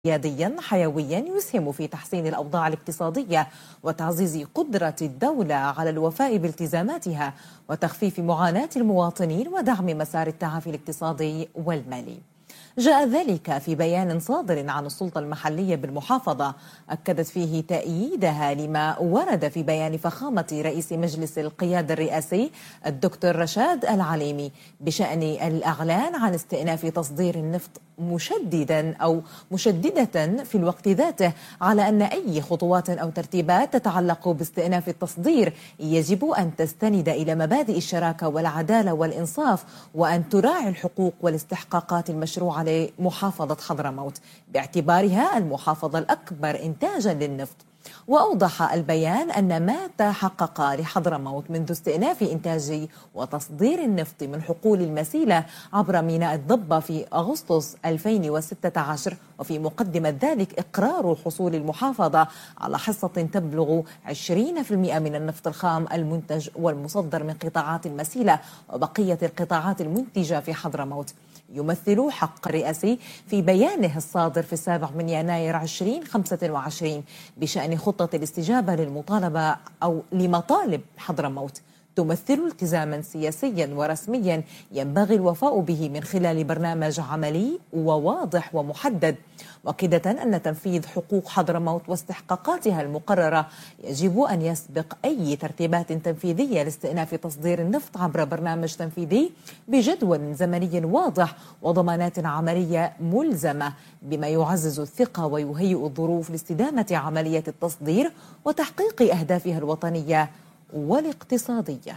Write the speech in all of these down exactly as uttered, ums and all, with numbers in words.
قياديا حيويا يسهم في تحسين الأوضاع الاقتصادية وتعزيز قدرة الدولة على الوفاء بالتزاماتها وتخفيف معاناة المواطنين ودعم مسار التعافي الاقتصادي والمالي. جاء ذلك في بيان صادر عن السلطة المحلية بالمحافظة أكدت فيه تأييدها لما ورد في بيان فخامة رئيس مجلس القيادة الرئاسي الدكتور رشاد العليمي بشأن الإعلان عن استئناف تصدير النفط، مشددا أو مشددة في الوقت ذاته على أن أي خطوات أو ترتيبات تتعلق باستئناف التصدير يجب أن تستند إلى مبادئ الشراكة والعدالة والإنصاف، وأن تراعي الحقوق والاستحقاقات المشروعة لمحافظة حضرموت باعتبارها المحافظة الأكبر إنتاجا للنفط. وأوضح البيان أن ما تحقق لحضرموت منذ استئناف إنتاج وتصدير النفط من حقول المسيلة عبر ميناء الضبة في أغسطس ألفين وستة عشر، وفي مقدمة ذلك إقرار حصول المحافظة على حصة تبلغ عشرين بالمئة من النفط الخام المنتج والمصدر من قطاعات المسيلة وبقية القطاعات المنتجة في حضرموت، يمثل حق رئاسي في بيانه الصادر في السابع من يناير ألفين وخمسة وعشرين بشأن خطة الاستجابة للمطالبة أو لمطالب حضرموت، تمثل التزاما سياسيا ورسميا ينبغي الوفاء به من خلال برنامج عملي وواضح ومحدد، مؤكدة أن تنفيذ حقوق حضرموت واستحقاقاتها المقررة يجب أن يسبق أي ترتيبات تنفيذية لاستئناف تصدير النفط عبر برنامج تنفيذي بجدول زمني واضح وضمانات عملية ملزمة، بما يعزز الثقة ويهيئ الظروف لاستدامة عملية التصدير وتحقيق أهدافها الوطنية والاقتصادية.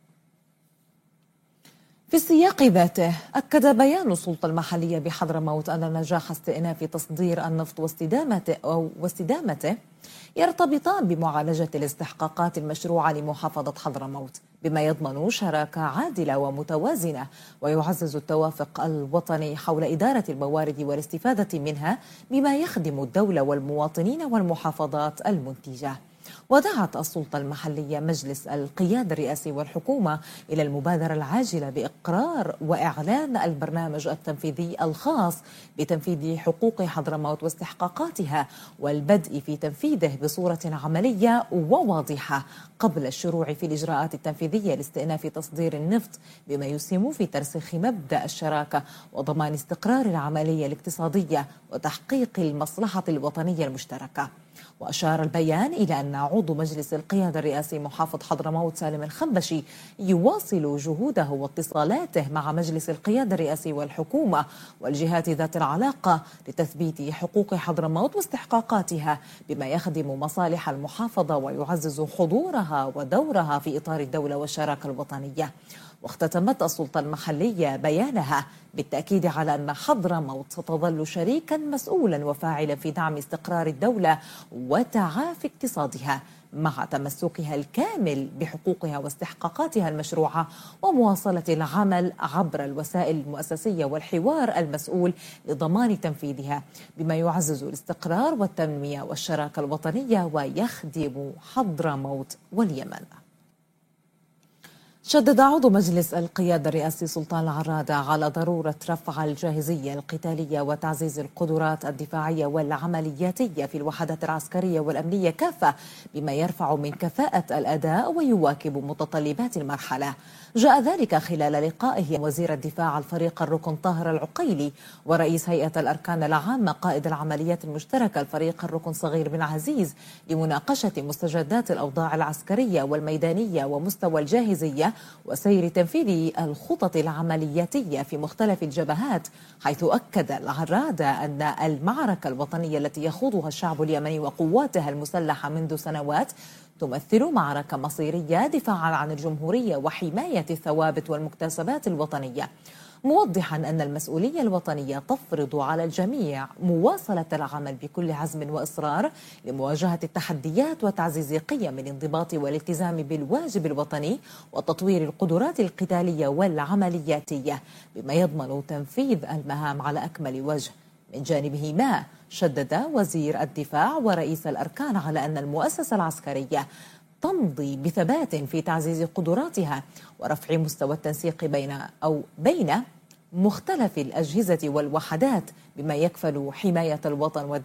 في السياق ذاته أكد بيان السلطة المحلية بحضرموت أن نجاح استئناف تصدير النفط واستدامته أو واستدامته يرتبطان بمعالجة الاستحقاقات المشروعة لمحافظة حضرموت، بما يضمن شراكة عادلة ومتوازنة ويعزز التوافق الوطني حول إدارة الموارد والاستفادة منها بما يخدم الدولة والمواطنين والمحافظات المنتجة. ودعت السلطة المحلية مجلس القيادة الرئاسي والحكومة إلى المبادرة العاجلة بإقرار وإعلان البرنامج التنفيذي الخاص بتنفيذ حقوق حضرموت واستحقاقاتها والبدء في تنفيذه بصورة عملية وواضحة قبل الشروع في الإجراءات التنفيذية لاستئناف تصدير النفط، بما يسهم في ترسيخ مبدأ الشراكة وضمان استقرار العملية الاقتصادية وتحقيق المصلحة الوطنية المشتركة. وأشار البيان إلى أن عضو مجلس القيادة الرئاسي محافظ حضرموت سالم الخنبشي يواصل جهوده واتصالاته مع مجلس القيادة الرئاسي والحكومة والجهات ذات العلاقة لتثبيت حقوق حضرموت واستحقاقاتها بما يخدم مصالح المحافظة ويعزز حضورها ودورها في إطار الدولة والشراكة الوطنية. واختتمت السلطة المحلية بيانها بالتأكيد على أن حضرموت ستظل شريكا مسؤولا وفاعلا في دعم استقرار الدولة وتعافي اقتصادها مع تمسكها الكامل بحقوقها واستحقاقاتها المشروعة ومواصلة العمل عبر الوسائل المؤسسية والحوار المسؤول لضمان تنفيذها بما يعزز الاستقرار والتنمية والشراكة الوطنية ويخدم حضرموت واليمن. شدد عضو مجلس القيادة الرئاسي سلطان العرادة على ضرورة رفع الجاهزية القتالية وتعزيز القدرات الدفاعية والعملياتية في الوحدات العسكرية والأمنية كافة بما يرفع من كفاءة الأداء ويواكب متطلبات المرحلة. جاء ذلك خلال لقائه وزير الدفاع الفريق الركن طاهر العقيلي ورئيس هيئة الأركان العامة قائد العمليات المشتركة الفريق الركن صغير بن عزيز لمناقشة مستجدات الأوضاع العسكرية والميدانية ومستوى الجاهزية وسير تنفيذ الخطط العملياتية في مختلف الجبهات، حيث أكد العرادة أن المعركة الوطنية التي يخوضها الشعب اليمني وقواتها المسلحة منذ سنوات تمثل معركة مصيرية دفاعا عن الجمهورية وحماية الثوابت والمكتسبات الوطنية، موضحا أن المسؤولية الوطنية تفرض على الجميع مواصلة العمل بكل عزم وإصرار لمواجهة التحديات وتعزيز قيم الانضباط والالتزام بالواجب الوطني وتطوير القدرات القتالية والعملياتية بما يضمن تنفيذ المهام على أكمل وجه. من جانبه ما شدد وزير الدفاع ورئيس الأركان على أن المؤسسة العسكرية تمضي بثبات في تعزيز قدراتها ورفع مستوى التنسيق بين أو بين مختلف الأجهزة والوحدات بما يكفل حماية الوطن